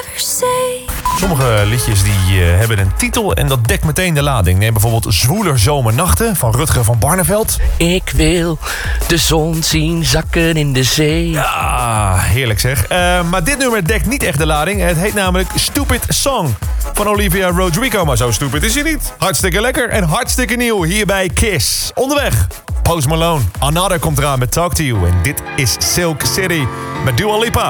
ever say. Sommige liedjes die hebben een titel en dat dekt meteen de lading. Neem bijvoorbeeld Zwoeler Zomernachten van Rutger van Barneveld. Ik wil de zon zien zakken in de zee. Ja, heerlijk zeg. Maar dit nummer dekt niet echt de lading. Het heet namelijk Stupid Song van Olivia Rodrigo. Maar zo stupid is hij niet. Hartstikke lekker en hartstikke nieuw hier bij Kiss. Onderweg, Post Malone. Another komt eraan met Talk to You. En dit is Silk City met Dua Lipa.